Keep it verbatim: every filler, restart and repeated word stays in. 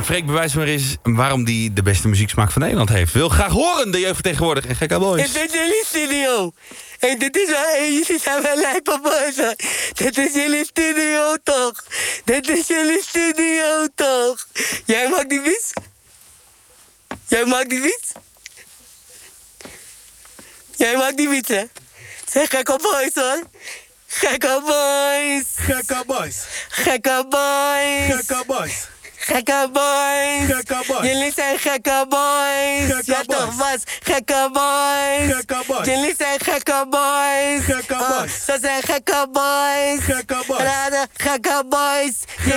Freek bewijst maar eens waarom hij de beste muzieksmaak van Nederland heeft. Wil graag horen, de jeugdvertegenwoordiger en Gekka Boys. Ik ben jullie studio. En dit is wel, jullie zijn wel lijpe boys. Dit is jullie studio toch? Dit is jullie studio toch? Jij maakt die beats? Jij maakt die beats? Jij maakt die beats, hè? Zeg Gekka Boys, hoor. Gekka Boys. Gekka Boys. Gekka Boys. Gekka Boys. Gekka Boys. Gekka Boys. Jullie zijn Gekka Boys. Gekka Ja toch Boys. was Gekka Boys. Gekka Boys. Jullie zijn Gekka Boys. Gekka Oh, Boys. ze zijn Gekka Boys. Gekka Boys. Raden, Gekka Boys.